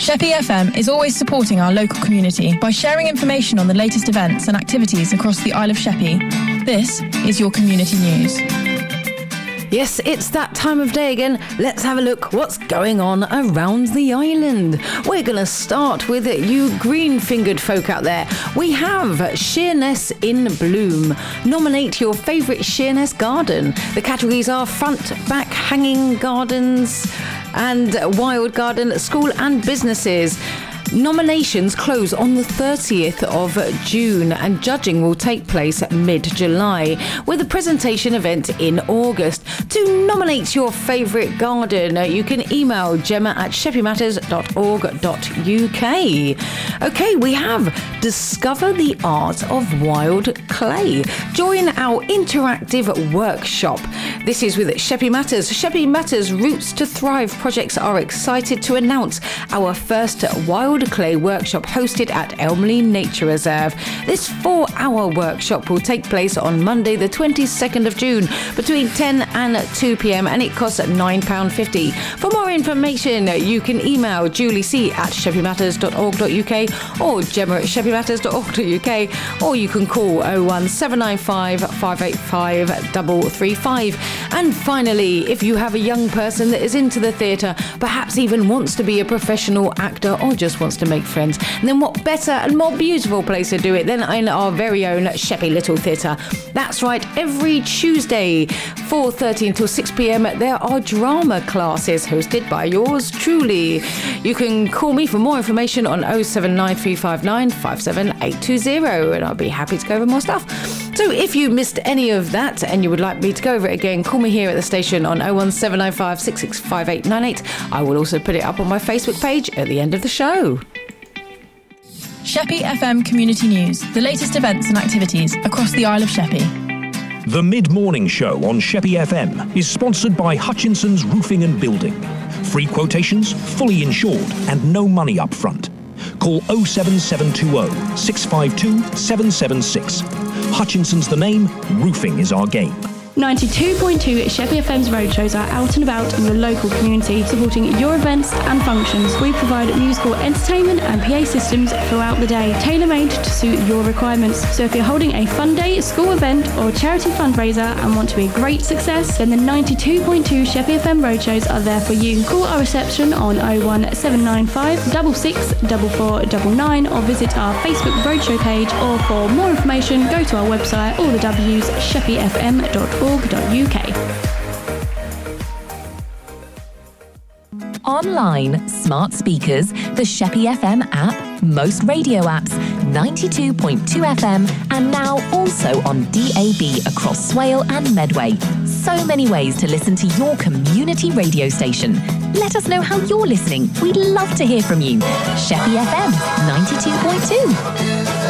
Sheppey FM is always supporting our local community by sharing information on the latest events and activities across the Isle of Sheppey. This is your community news. Yes, it's that time of day again. Let's have a look what's going on around the island. We're going to start with you green-fingered folk out there. We have Sheerness in bloom. Nominate your favourite Sheerness garden. The categories are front, back, hanging gardens and wild garden, school and businesses. Nominations close on the 30th of June and judging will take place mid-July with a presentation event in August. To nominate your favourite garden, you can email gemma@sheppeymatters.org.uk. OK, we have Discover the Art of Wild Clay. Join our interactive workshop. This is with Sheppey Matters. Sheppey Matters Roots to Thrive projects are excited to announce our first Wild Clay workshop hosted at Elmley Nature Reserve. This 4-hour workshop will take place on Monday the 22nd of June between 10 and 2 p.m. and it costs £9.50. For more information, you can email juliec@sheppeymatters.org.uk or gemma@sheppeymatters.org.uk or you can call 01795 585 335. And finally, if you have a young person that is into the theatre, perhaps even wants to be a professional actor or just wants to make friends, then what better and more beautiful place to do it than in our very own Sheppey Little Theatre. That's right, every Tuesday 4:30 until 6 p.m. there are drama classes hosted by yours truly. You can call me for more information on 079 57820 and I'll be happy to go over more stuff. So if you missed any of that and you would like me to go over it again, call me here at the station on 01795 665898. I will also put it up on my Facebook page at the end of the show. Sheppey FM Community News, the latest events and activities across the Isle of Sheppey. The mid-morning show on Sheppey FM is sponsored by Hutchinson's Roofing and Building. Free quotations, fully insured and no money up front. Call 07720 652 776. Hutchinson's the name, roofing is our game. 92.2 Sheppey FM's roadshows are out and about in the local community, supporting your events and functions. We provide musical entertainment and PA systems throughout the day, tailor-made to suit your requirements. So if you're holding a fun day, school event or charity fundraiser and want to be a great success, then the 92.2 Sheppey FM roadshows are there for you. Call our reception on 01795 664499 or visit our Facebook roadshow page, or for more information go to our website, all the W's, sheppeyfm.org.uk. Online, smart speakers, the Sheppey FM app, most radio apps, 92.2 FM, and now also on DAB across Swale and Medway. So many ways to listen to your community radio station. Let us know how you're listening. We'd love to hear from you. Sheppey FM 92.2.